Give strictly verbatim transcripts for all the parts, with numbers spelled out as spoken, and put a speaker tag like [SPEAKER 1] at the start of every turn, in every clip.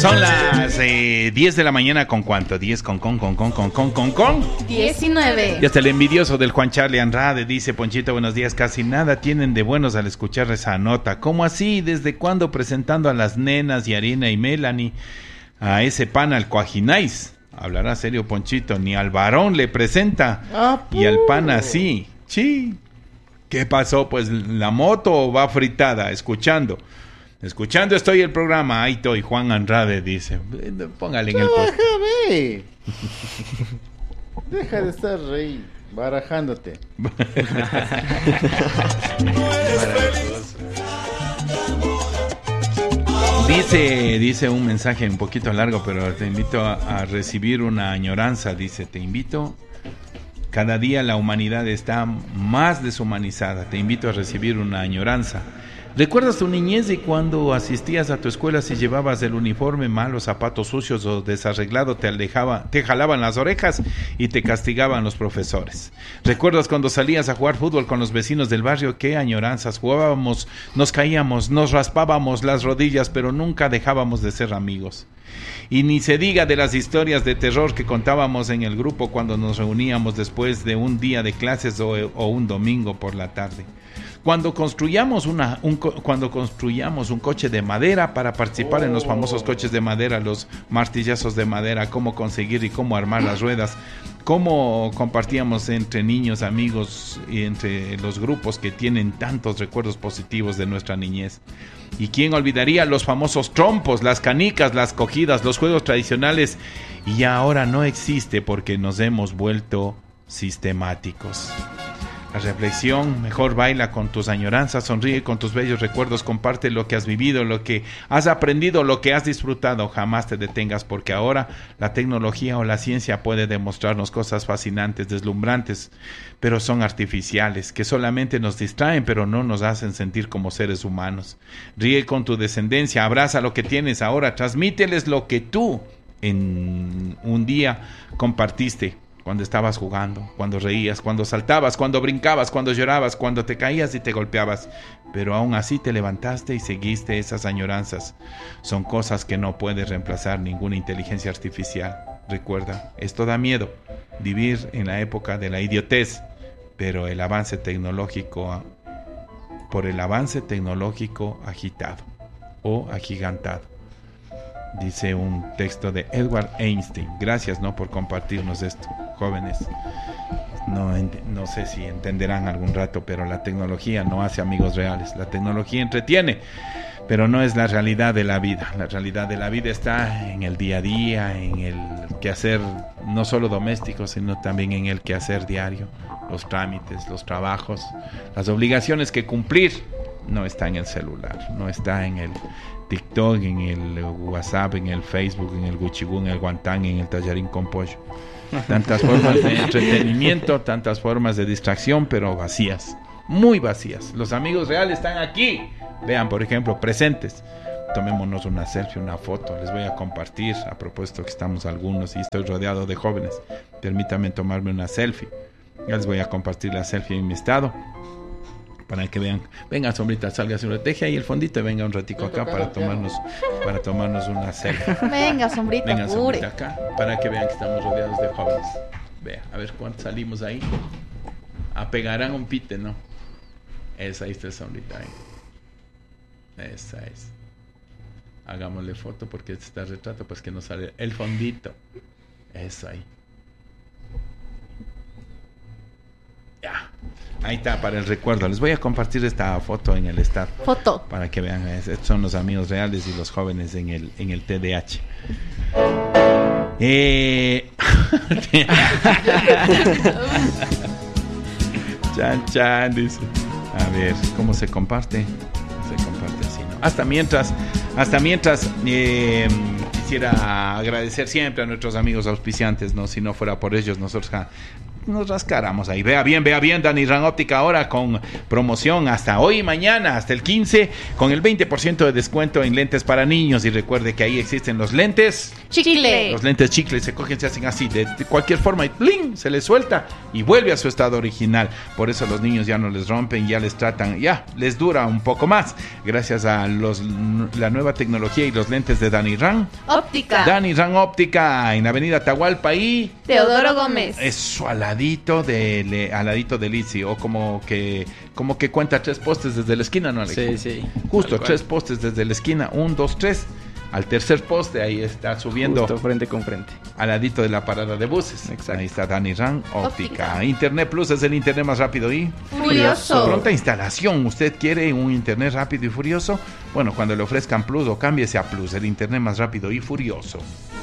[SPEAKER 1] Son las eh, diez de la mañana con cuánto, diez con con con con con con con con
[SPEAKER 2] diecinueve.
[SPEAKER 1] Y hasta el envidioso del Juan Charlie Andrade dice: Ponchito, buenos días, casi nada tienen de buenos al escuchar esa nota. ¿Cómo así? ¿Desde cuándo presentando a las nenas y Arina y Melanie a ese pan al Coajináis? Hablará serio Ponchito, ni al varón le presenta
[SPEAKER 3] Ah,
[SPEAKER 1] y al pan así. Sí. ¿Qué pasó? Pues la moto va fritada, escuchando. Escuchando estoy el programa. Ahí estoy, Juan Andrade dice. Póngale en el post.
[SPEAKER 3] Déjame. Deja de estar rey barajándote.
[SPEAKER 1] Dice, dice un mensaje un poquito largo, pero te invito a, a recibir una añoranza. Dice, te invito. Cada día la humanidad está más deshumanizada. Te invito a recibir una añoranza. ¿Recuerdas tu niñez y cuando asistías a tu escuela, si llevabas el uniforme mal, los zapatos sucios o desarreglado, te alejaba, te jalaban las orejas y te castigaban los profesores? ¿Recuerdas cuando salías a jugar fútbol con los vecinos del barrio? Qué añoranzas, jugábamos, nos caíamos, nos raspábamos las rodillas, pero nunca dejábamos de ser amigos. Y ni se diga de las historias de terror que contábamos en el grupo cuando nos reuníamos después de un día de clases o, o un domingo por la tarde. Cuando construyamos, una, un, cuando construyamos un coche de madera para participar oh. en los famosos coches de madera, los martillazos de madera, cómo conseguir y cómo armar las ruedas, cómo compartíamos entre niños, amigos y entre los grupos que tienen tantos recuerdos positivos de nuestra niñez. ¿Y quién olvidaría los famosos trompos, las canicas, las cogidas, los juegos tradicionales? Y ya ahora no existe porque nos hemos vuelto sistemáticos. La reflexión, mejor baila con tus añoranzas, sonríe con tus bellos recuerdos, comparte lo que has vivido, lo que has aprendido, lo que has disfrutado. Jamás te detengas porque ahora la tecnología o la ciencia puede demostrarnos cosas fascinantes, deslumbrantes, pero son artificiales, que solamente nos distraen pero no nos hacen sentir como seres humanos. Ríe con tu descendencia, abraza lo que tienes ahora, transmíteles lo que tú en un día compartiste. Cuando estabas jugando, cuando reías, cuando saltabas, cuando brincabas, cuando llorabas, cuando te caías y te golpeabas. Pero aún así te levantaste y seguiste esas añoranzas. Son cosas que no puede reemplazar ninguna inteligencia artificial. Recuerda, esto da miedo, vivir en la época de la idiotez, pero el avance tecnológico, por el avance tecnológico agitado o agigantado. Dice un texto de Edward Einstein. Gracias, ¿no?, por compartirnos esto, jóvenes. No, no sé si entenderán algún rato, pero la tecnología no hace amigos reales. La tecnología entretiene, pero no es la realidad de la vida. La realidad de la vida está en el día a día, en el quehacer no solo doméstico, sino también en el quehacer diario. Los trámites, los trabajos, las obligaciones que cumplir. No está en el celular, no está en el TikTok, en el WhatsApp, en el Facebook, en el Guchigú, en el Guantán, en el tallarín con pollo. Tantas formas de entretenimiento, tantas formas de distracción, pero vacías, muy vacías. Los amigos reales están aquí. Vean, por ejemplo, presentes. Tomémonos una selfie, una foto. Les voy a compartir, a propósito que estamos algunos y estoy rodeado de jóvenes. Permítanme tomarme una selfie. Ya les voy a compartir la selfie en mi estado, para que vean. Venga, Sombrita, salga, deje ahí el fondito y venga un ratico acá para tomarnos, para tomarnos una selfie.
[SPEAKER 2] Venga, Sombrita,
[SPEAKER 1] venga,
[SPEAKER 2] pure.
[SPEAKER 1] Sombrita, acá, para que vean que estamos rodeados de jóvenes. Vea, a ver cuántos salimos ahí. Apegarán un pite, ¿no? Esa, ahí está el Sombrita, ahí. Esa es. Hagámosle foto porque este está retrato, pues que nos sale el fondito. Eso ahí. Ya. Ahí está, para el recuerdo. Les voy a compartir esta foto en el estado.
[SPEAKER 2] Foto.
[SPEAKER 1] Para que vean, estos son los amigos reales y los jóvenes en el, en el T D A H. Eh... Chan, chan, dice. A ver, ¿cómo se comparte? Se comparte así, ¿no? Hasta mientras, hasta mientras, eh, quisiera agradecer siempre a nuestros amigos auspiciantes, ¿no? Si no fuera por ellos, nosotros ja, nos rascáramos ahí. Vea bien, vea bien, Daniran Óptica ahora con promoción hasta hoy y mañana, hasta el quince, con el veinte por ciento de descuento en lentes para niños. Y recuerde que ahí existen los lentes
[SPEAKER 2] Chicle.
[SPEAKER 1] Los lentes chicle se cogen, se hacen así, de, de cualquier forma, y ¡pling! Se les suelta y vuelve a su estado original. Por eso los niños ya no les rompen, ya les tratan, ya les dura un poco más. Gracias a los la nueva tecnología y los lentes de Daniran
[SPEAKER 2] Óptica.
[SPEAKER 1] Daniran Óptica, en la avenida Atahualpa y
[SPEAKER 2] Teodoro Gómez.
[SPEAKER 1] Eso, al ladito de, le, al ladito de Lizzy, o como que, como que cuenta tres postes desde la esquina, ¿no, Alejo?
[SPEAKER 4] Sí, sí.
[SPEAKER 1] Justo, tres postes desde la esquina, un, dos, tres. Al tercer poste, ahí está subiendo.
[SPEAKER 4] Justo frente con frente.
[SPEAKER 1] Al ladito de la parada de buses.
[SPEAKER 4] Exacto.
[SPEAKER 1] Ahí está Daniran Óptica.
[SPEAKER 2] Óptica.
[SPEAKER 1] Internet Plus es el internet más rápido y
[SPEAKER 2] Furioso.
[SPEAKER 1] pronta instalación. ¿Usted quiere un internet rápido y furioso? Bueno, cuando le ofrezcan Plus o cámbiese a Plus, el internet más rápido y furioso.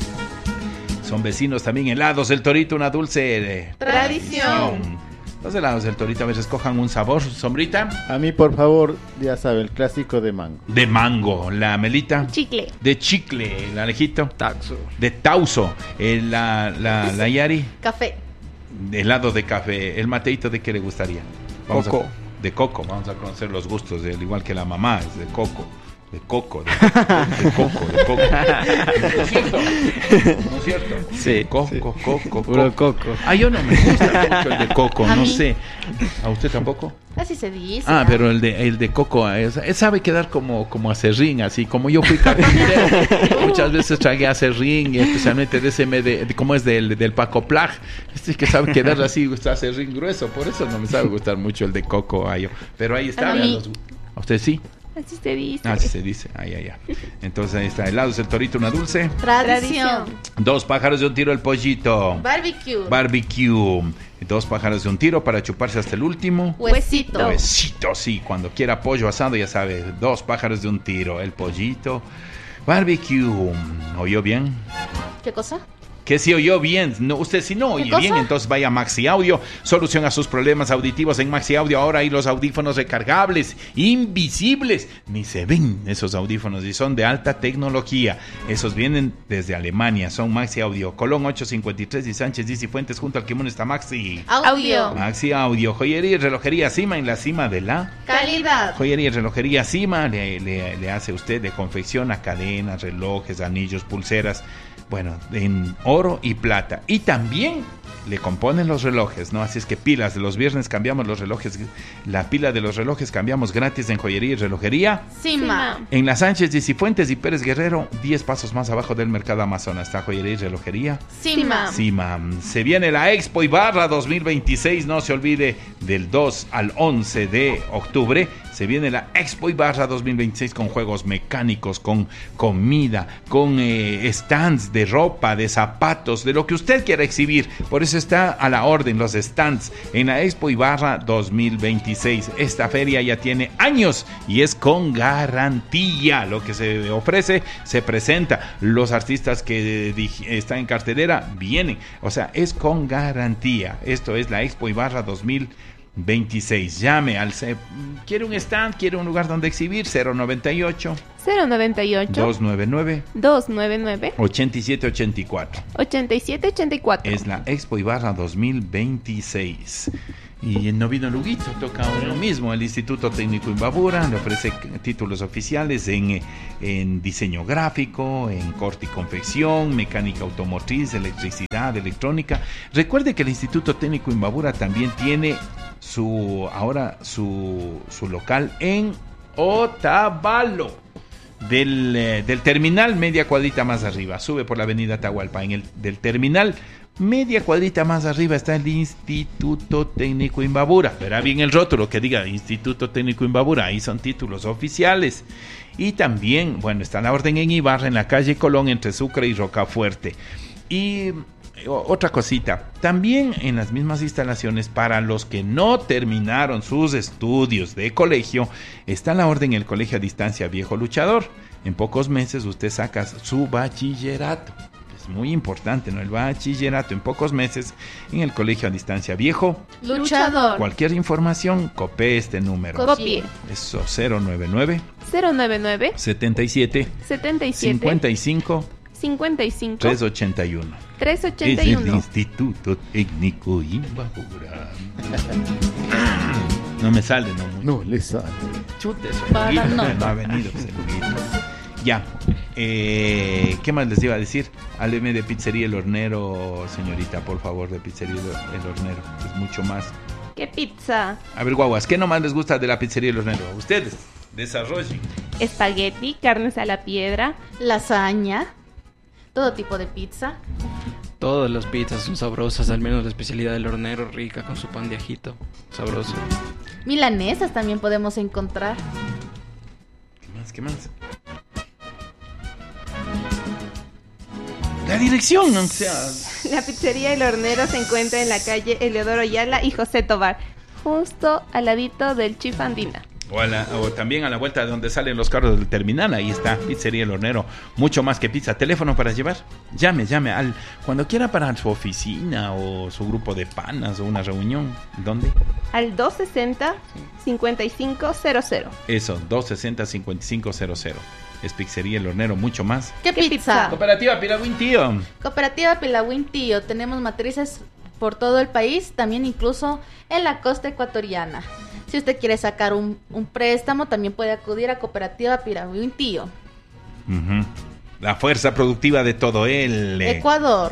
[SPEAKER 1] Son vecinos también helados del Torito, una dulce eh,
[SPEAKER 2] Tradición.
[SPEAKER 1] Los helados del Torito, a veces cojan un sabor, sombrita,
[SPEAKER 3] A mí, por favor, ya sabe, el clásico de mango.
[SPEAKER 1] de mango, la melita,
[SPEAKER 2] Chicle.
[SPEAKER 1] de chicle, el Alejito,
[SPEAKER 4] Taxo.
[SPEAKER 1] de tauso, el, la, la, la Yari,
[SPEAKER 2] Café.
[SPEAKER 1] helado de café, el Mateito, ¿de qué le gustaría? Vamos
[SPEAKER 4] Coco.
[SPEAKER 1] a- de coco, vamos a conocer los gustos, del igual que la mamá, es de coco. De coco, de coco, de coco, de coco. ¿No es cierto? ¿No es cierto?
[SPEAKER 4] Sí,
[SPEAKER 1] Coco,
[SPEAKER 4] sí.
[SPEAKER 1] coco,
[SPEAKER 4] Puro
[SPEAKER 1] coco.
[SPEAKER 4] coco.
[SPEAKER 1] Ah, yo no me gusta mucho el de coco,
[SPEAKER 2] A
[SPEAKER 1] no
[SPEAKER 2] mí.
[SPEAKER 1] sé. ¿A usted tampoco?
[SPEAKER 2] Así se dice.
[SPEAKER 1] Ah, pero el de el de coco, es- él sabe quedar como como acerrín, así como yo fui carpintero. Muchas veces tragué acerrín, y especialmente de ese me de, de- como es del del Paco Plag. Este que sabe quedar así, está acerrín grueso, por eso no me sabe gustar mucho el de coco a yo. Pero ahí está.
[SPEAKER 2] A
[SPEAKER 1] vean
[SPEAKER 2] mí.
[SPEAKER 1] los- ¿A usted sí?
[SPEAKER 2] Así se dice.
[SPEAKER 1] Ah, así se dice. Ay, ay, ay. Entonces ahí está, helados el Torito, una dulce.
[SPEAKER 2] Tradición.
[SPEAKER 1] Dos pájaros de un tiro el pollito.
[SPEAKER 2] Barbecue.
[SPEAKER 1] Barbecue. Dos pájaros de un tiro para chuparse hasta el último.
[SPEAKER 2] Huesito.
[SPEAKER 1] Huesito, sí. Cuando quiera pollo asado, ya sabe. Dos pájaros de un tiro. El pollito. Barbecue. ¿Oyó bien?
[SPEAKER 2] ¿Qué cosa?
[SPEAKER 1] Que si oyó bien, no, usted si no
[SPEAKER 2] ¿Qué
[SPEAKER 1] oye
[SPEAKER 2] cosa?
[SPEAKER 1] bien, entonces vaya a Maxi Audio, solución a sus problemas auditivos en Maxi Audio. Ahora hay los audífonos recargables, invisibles, ni se ven esos audífonos y son de alta tecnología. Esos vienen desde Alemania, son Maxi Audio, Colón ochocientos cincuenta y tres y Sánchez Diz y Fuentes junto al Kimón está Maxi.
[SPEAKER 2] Audio.
[SPEAKER 1] Maxi Audio, joyería y relojería Cima, en la cima de la...
[SPEAKER 2] Calidad.
[SPEAKER 1] Joyería y relojería Cima, le, le, le hace usted de confección a cadenas, relojes, anillos, pulseras, bueno, en oro y plata. Y también le componen los relojes, ¿no? Así es que pilas, los viernes cambiamos los relojes, la pila de los relojes cambiamos gratis en joyería y relojería.
[SPEAKER 2] Cima.
[SPEAKER 1] En la Sánchez de Cifuentes y Pérez Guerrero, diez pasos más abajo del Mercado Amazonas, está joyería y relojería.
[SPEAKER 2] Cima.
[SPEAKER 1] Cima. Se viene la Expo Ibarra dos mil veintiséis, no se olvide, del dos al once de octubre. Se viene la Expo Ibarra dos mil veintiséis con juegos mecánicos, con comida, con eh, stands de ropa, de zapatos, de lo que usted quiera exhibir. Por eso está a la orden los stands en la Expo Ibarra dos mil veintiséis. Esta feria ya tiene años y es con garantía. Lo que se ofrece se presenta. Los artistas que dij- están en cartelera vienen. O sea, es con garantía. Esto es la Expo Ibarra dos mil veintiséis. Llame al C. ¿Quiere un stand? ¿Quiere un lugar donde exhibir? cero noventa y ocho,
[SPEAKER 5] cero noventa y ocho,
[SPEAKER 1] doscientos noventa y nueve,
[SPEAKER 5] doscientos noventa y nueve,
[SPEAKER 1] ochenta y siete ochenta y cuatro.
[SPEAKER 5] ochenta y siete ochenta y cuatro.
[SPEAKER 1] Es la Expo Ibarra dos mil veintiséis. Y no vino Luguito, toca lo mismo. El Instituto Técnico Imbabura le ofrece títulos oficiales en, en diseño gráfico, en corte y confección, mecánica automotriz, electricidad, electrónica. Recuerde que el Instituto Técnico Imbabura también tiene su ahora su, su local en Otavalo. Del, eh, del terminal media cuadrita más arriba, sube por la avenida Atahualpa, en el del terminal media cuadrita más arriba está el Instituto Técnico Imbabura. Verá bien el rótulo que diga Instituto Técnico Imbabura, ahí son títulos oficiales. Y también, bueno, está la orden en Ibarra, en la calle Colón, entre Sucre y Rocafuerte. Y otra cosita, también en las mismas instalaciones, para los que no terminaron sus estudios de colegio, está la orden en el Colegio a Distancia Viejo Luchador. En pocos meses usted saca su bachillerato. Es muy importante, ¿no? El bachillerato en pocos meses en el Colegio a Distancia Viejo.
[SPEAKER 2] Luchador.
[SPEAKER 1] Cualquier información, copie este número.
[SPEAKER 5] Copie.
[SPEAKER 1] Eso, cero noventa y nueve,
[SPEAKER 5] cero noventa y nueve,
[SPEAKER 1] setenta y siete,
[SPEAKER 5] setenta y siete,
[SPEAKER 1] cincuenta y cinco,
[SPEAKER 5] cincuenta y cinco,
[SPEAKER 1] tres ochenta y uno.
[SPEAKER 5] tres ochenta
[SPEAKER 1] Es
[SPEAKER 5] y
[SPEAKER 1] el
[SPEAKER 5] uno.
[SPEAKER 1] Instituto Técnico Imbabura. No me sale, no mucho.
[SPEAKER 3] No le sale.
[SPEAKER 1] Chute, eso.
[SPEAKER 2] Para la nota.
[SPEAKER 1] No ha venido, pues, el Huguito. Ya. Eh, ¿Qué más les iba a decir? Hábleme de Pizzería El Hornero, señorita, por favor, de Pizzería El El Hornero. Es mucho más.
[SPEAKER 5] ¿Qué pizza?
[SPEAKER 1] A ver, guaguas, ¿qué nomás les gusta de la Pizzería El Hornero? Ustedes, desarrollen.
[SPEAKER 5] Espagueti, carnes a la piedra.
[SPEAKER 2] Lasaña. Todo tipo de pizza.
[SPEAKER 4] Todas las pizzas son sabrosas, al menos la especialidad del hornero, rica con su pan de ajito. Sabroso.
[SPEAKER 2] Milanesas también podemos encontrar.
[SPEAKER 1] ¿Qué más? ¿Qué más? La dirección, o sea...
[SPEAKER 5] La pizzería El Hornero se encuentra en la calle Eleodoro Ayala y José Tobar, justo al ladito del Chifa Andina.
[SPEAKER 1] O, a la- o también a la vuelta de donde salen los carros del terminal, ahí está, Pizzería El Hornero. Mucho más que pizza. Teléfono para llevar. Llame, llame al cuando quiera para su oficina o su grupo de panas o una reunión. ¿Dónde?
[SPEAKER 5] Al dos sesenta, cincuenta y cinco cero cero.
[SPEAKER 1] Eso, dos sesenta, cincuenta y cinco cero cero. Es Pizzería El Hornero, mucho más.
[SPEAKER 2] ¿Qué,
[SPEAKER 5] ¿Qué
[SPEAKER 2] pizza?
[SPEAKER 5] pizza?
[SPEAKER 1] Cooperativa Piragüín, tío.
[SPEAKER 2] Cooperativa Pilagüín Tío. Tenemos matrices por todo el país, también incluso en la costa ecuatoriana. Si usted quiere sacar un, un préstamo, también puede acudir a Cooperativa Pilagüín Tío.
[SPEAKER 1] Ujú. La fuerza productiva de todo el eh,
[SPEAKER 2] Ecuador.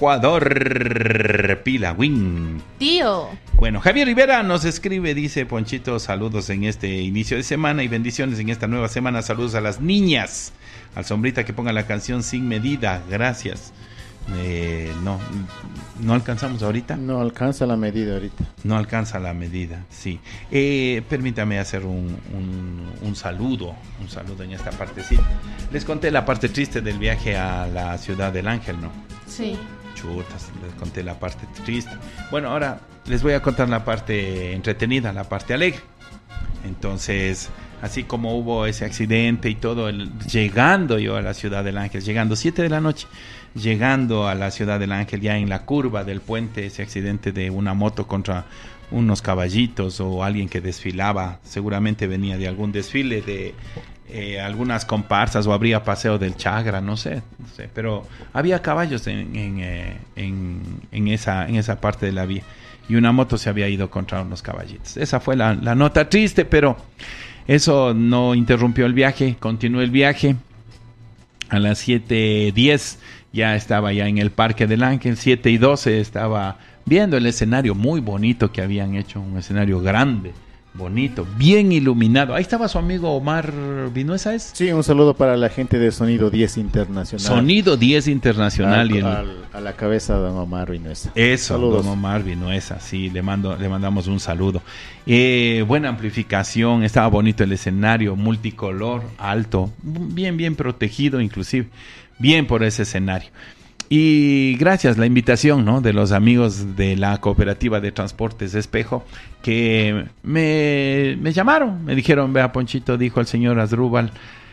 [SPEAKER 1] Ecuador, Pilagüín.
[SPEAKER 2] Tío.
[SPEAKER 1] Bueno, Javier Rivera nos escribe, dice Ponchito, saludos en este inicio de semana y bendiciones en esta nueva semana. Saludos a las niñas. Al Sombrita que ponga la canción Sin Medida. Gracias. Eh, no, no alcanzamos ahorita.
[SPEAKER 3] No alcanza la medida ahorita.
[SPEAKER 1] No alcanza la medida, sí. Eh, permítame hacer un, un, un saludo, un saludo en esta partecita. Les conté la parte triste del viaje a la Ciudad del Ángel, ¿no?
[SPEAKER 2] Sí.
[SPEAKER 1] Chutas, les conté la parte triste. Bueno, ahora les voy a contar la parte entretenida, la parte alegre. Entonces, así como hubo ese accidente y todo, el, llegando yo a la Ciudad del Ángel, llegando siete de la noche, llegando a la Ciudad del Ángel, ya en la curva del puente, ese accidente de una moto contra unos caballitos o alguien que desfilaba, seguramente venía de algún desfile de eh, algunas comparsas o habría paseo del Chagra, no sé, no sé, pero había caballos en, en, eh, en, en, esa, en esa parte de la vía y una moto se había ido contra unos caballitos. Esa fue la, la nota triste, pero eso no interrumpió el viaje, continuó el viaje. A las siete diez ya estaba ya en el Parque del Ángel, siete y doce estaba viendo el escenario muy bonito que habían hecho, un escenario grande, bonito, bien iluminado. Ahí estaba su amigo Omar Vinuesa, ¿es?
[SPEAKER 3] Sí, un saludo para la gente de Sonido diez Internacional.
[SPEAKER 1] Sonido diez Internacional.
[SPEAKER 3] Al-
[SPEAKER 1] y el-
[SPEAKER 3] al- a la cabeza de don Omar Vinuesa.
[SPEAKER 1] Eso,
[SPEAKER 3] Saludos.
[SPEAKER 1] don Omar Vinuesa, sí, le mando, le mandamos un saludo. Eh, buena amplificación, estaba bonito el escenario, multicolor, alto, bien, bien protegido inclusive, bien por ese escenario. Y gracias la invitación, ¿no?, de los amigos de la Cooperativa de Transportes Espejo, que me, me llamaron, me dijeron, vea Ponchito, dijo el señor Asdrúbal,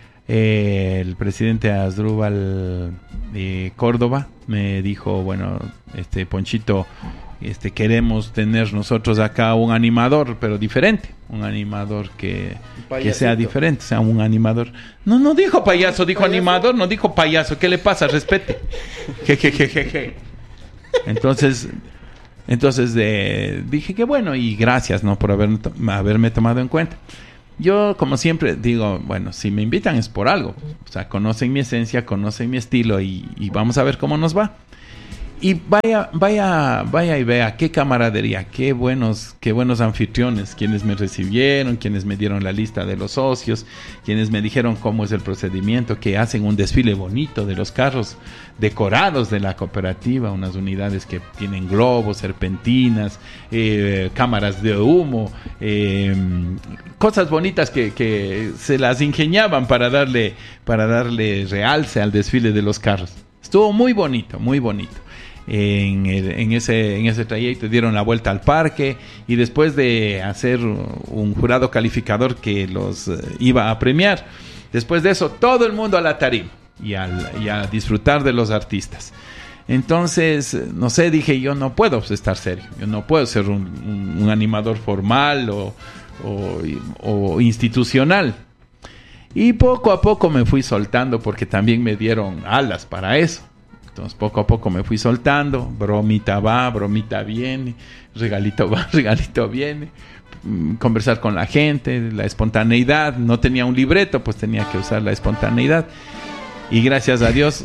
[SPEAKER 1] eh, el presidente Asdrúbal de Córdoba, me dijo, bueno, este Ponchito, este queremos tener nosotros acá un animador, pero diferente, un animador que, que sea diferente, sea un animador. No, no dijo payaso, dijo
[SPEAKER 3] ¿Payaso?
[SPEAKER 1] animador, no dijo payaso. ¿Qué le pasa? Respete. Je, je, je, je, je. Entonces, entonces eh, dije que bueno y gracias, ¿no?, por haber, to- haberme tomado en cuenta. Yo, como siempre, digo, bueno, si me invitan es por algo. O sea, conocen mi esencia, conocen mi estilo y, y vamos a ver cómo nos va. Y vaya, vaya, vaya y vea qué camaradería, qué buenos, qué buenos anfitriones, quienes me recibieron, quienes me dieron la lista de los socios, quienes me dijeron cómo es el procedimiento, que hacen un desfile bonito de los carros decorados de la cooperativa, unas unidades que tienen globos, serpentinas, eh, cámaras de humo, eh, cosas bonitas que, que se las ingeniaban para darle, para darle realce al desfile de los carros. Estuvo muy bonito, muy bonito. En, el- en ese en ese trayecto dieron la vuelta al parque y después de hacer un jurado calificador que los eh, iba a premiar, después de eso todo el mundo a la tarima y, al, y a disfrutar de los artistas. Entonces, eh, no sé, dije, yo no puedo pues, estar serio, yo no puedo ser un, un- un animador formal o, o- o institucional. Y poco a poco me fui soltando porque también me dieron alas para eso. Entonces poco a poco me fui soltando, bromita va, bromita viene, regalito va, regalito viene, conversar con la gente, la espontaneidad. No tenía un libreto, pues tenía que usar la espontaneidad. Y gracias a Dios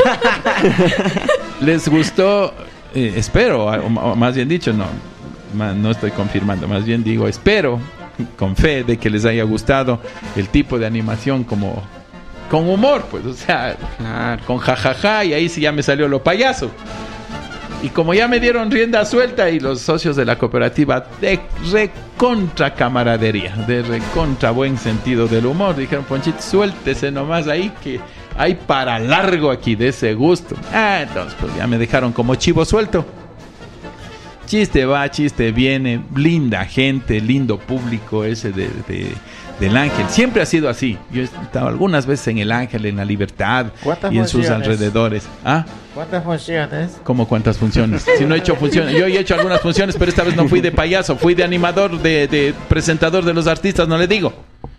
[SPEAKER 1] les gustó, eh, espero, o más bien dicho, no, no estoy confirmando, más bien digo, espero con fe de que les haya gustado el tipo de animación como con humor, pues, o sea, claro, con jajaja, y ahí sí ya me salió lo payaso. Y como ya me dieron rienda suelta y los socios de la cooperativa de recontra camaradería, de recontra buen sentido del humor, dijeron, Ponchito, suéltese nomás ahí que hay para largo aquí de ese gusto. Ah, entonces pues ya me dejaron como chivo suelto. Chiste va, chiste viene, linda gente, lindo público ese de, de, del Ángel. Siempre ha sido así. Yo he estado algunas veces en el Ángel, en la Libertad y en sus alrededores. ¿Ah?
[SPEAKER 3] ¿Cuántas funciones?
[SPEAKER 1] ¿Cómo cuántas funciones? Si no he hecho funciones. Yo he hecho algunas funciones, pero esta vez no fui de payaso, fui de animador, de, de presentador de los artistas, no le digo.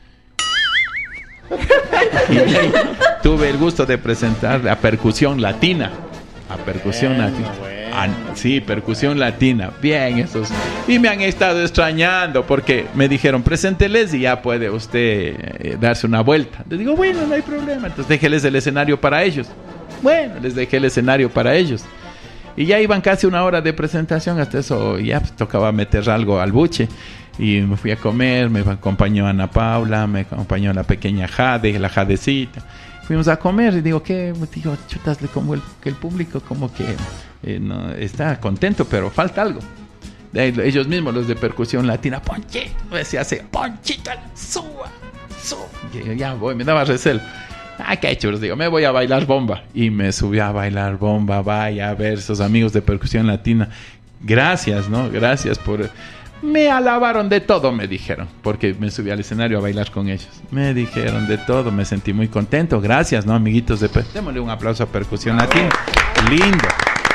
[SPEAKER 1] Y ahí tuve el gusto de presentar la percusión latina. A percusión bueno, latina. Bueno. Ah, sí, percusión latina. Bien, esos. Y me han estado extrañando porque me dijeron, presénteles y ya puede usted eh, darse una vuelta. Les digo, bueno, no hay problema. Entonces déjeles el escenario para ellos. Bueno, les dejé el escenario para ellos. Y ya iban casi una hora de presentación. Hasta eso ya pues, tocaba meter algo al buche. Y me fui a comer, me acompañó Ana Paula, me acompañó la pequeña Jade, la Jadecita. Fuimos a comer y digo, ¿qué? Digo, chutas, como el, que el público como que eh, no, está contento, pero falta algo. De ahí, ellos mismos, los de percusión latina, Ponchito, se hace, Ponchito, suba, suba. Y yo, ya voy, me daba recelo. Ah, qué chulos, digo, me voy a bailar bomba. Y me subí a bailar bomba, vaya a ver esos amigos de percusión latina. Gracias, ¿no? Gracias por... Me alabaron de todo, me dijeron, porque me subí al escenario a bailar con ellos. Me dijeron de todo, me sentí muy contento. Gracias, ¿no, amiguitos de percusión? Démosle un aplauso a Percusión Latina. Lindo.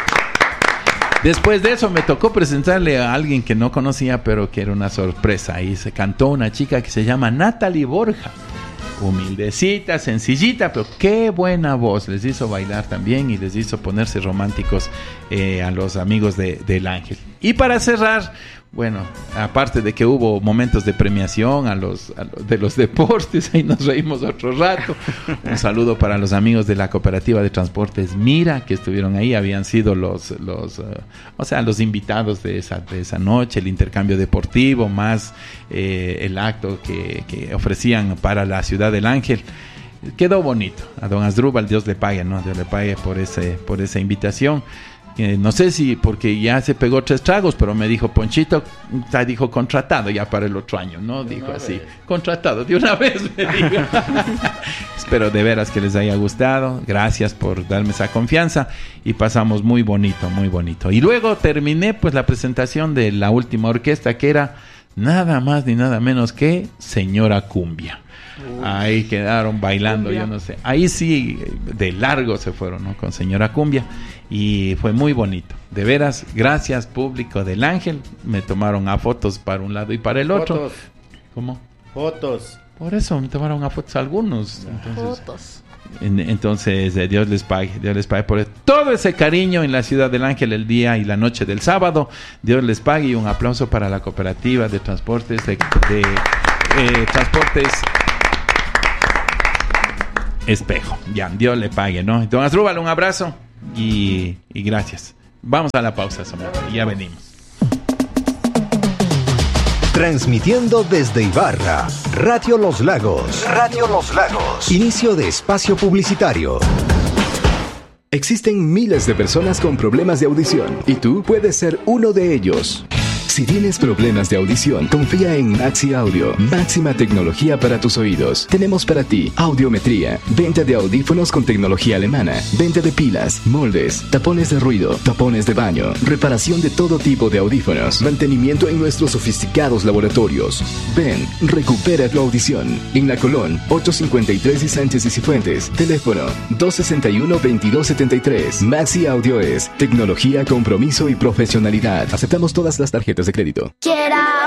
[SPEAKER 1] Después de eso me tocó presentarle a alguien que no conocía, pero que era una sorpresa. Ahí se cantó una chica que se llama Natalie Borja. Humildecita, sencillita, pero qué buena voz. Les hizo bailar también y les hizo ponerse románticos eh, a los amigos de, del Ángel. Y para cerrar, bueno, aparte de que hubo momentos de premiación a los, a los de los deportes, ahí nos reímos otro rato. Un saludo para los amigos de la cooperativa de transportes Mira, que estuvieron ahí, habían sido los, los uh, o sea, los invitados de esa, de esa noche, el intercambio deportivo, más eh, el acto que, que ofrecían para la ciudad del Ángel. Quedó bonito. A don Asdrúbal, Dios le pague, ¿no? Dios le pague por ese, por esa invitación. Eh, no sé si porque ya se pegó tres tragos, pero me dijo, Ponchito, está, dijo, contratado ya para el otro año, ¿no? Dijo así, contratado de una vez, me dijo. Espero de veras que les haya gustado. Gracias por darme esa confianza y pasamos muy bonito, muy bonito. Y luego terminé pues la presentación de la última orquesta, que era nada más ni nada menos que Señora Cumbia. Uy. Ahí quedaron bailando, Cumbia. Yo no sé. Ahí sí, de largo se fueron, ¿no? Con Señora Cumbia. Y fue muy bonito. De veras, gracias público del Ángel. Me tomaron a fotos para un lado y para el otro.
[SPEAKER 3] Fotos.
[SPEAKER 1] ¿Cómo?
[SPEAKER 3] Fotos.
[SPEAKER 1] Por eso me tomaron a fotos algunos. Entonces,
[SPEAKER 2] fotos.
[SPEAKER 1] En, entonces eh, Dios les pague. Dios les pague por todo ese cariño en la ciudad del Ángel el día y la noche del sábado. Dios les pague y un aplauso para la cooperativa de transportes de, de eh, transportes Espejo. Ya, Dios le pague, ¿no? Don Asdrúbal, un abrazo. Y, y gracias. Vamos a la pausa, Sombra, y ya venimos.
[SPEAKER 6] Transmitiendo desde Ibarra, Radio Los Lagos. Radio Los Lagos. Inicio de espacio publicitario. Existen miles de personas con problemas de audición y tú puedes ser uno de ellos. Si tienes problemas de audición, confía en Maxi Audio. Máxima tecnología para tus oídos. Tenemos para ti audiometría, venta de audífonos con tecnología alemana, venta de pilas, moldes, tapones de ruido, tapones de baño, reparación de todo tipo de audífonos, mantenimiento en nuestros sofisticados laboratorios. Ven, recupera tu audición. En La Colón, ochocientos cincuenta y tres y Sánchez y Cifuentes. Teléfono dos sesenta y uno, veintidós setenta y tres. Maxi Audio es tecnología, compromiso y profesionalidad. Aceptamos todas las tarjetas de crédito.